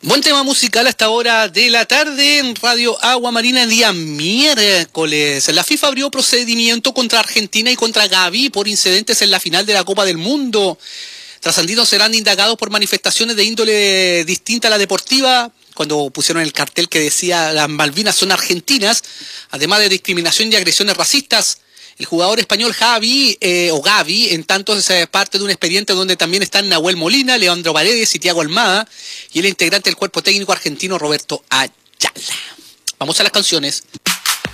Buen tema musical a esta hora de la tarde en Radio Agua Marina el día miércoles. La FIFA abrió procedimiento contra Argentina y contra Gavi por incidentes en la final de la Copa del Mundo. Trascendidos serán indagados por manifestaciones de índole distinta a la deportiva, cuando pusieron el cartel que decía las Malvinas son argentinas, además de discriminación y agresiones racistas. El jugador español Gavi, en tanto es parte de un expediente donde también están Nahuel Molina, Leandro Paredes y Thiago Almada, y el integrante del cuerpo técnico argentino Roberto Ayala. Vamos a las canciones.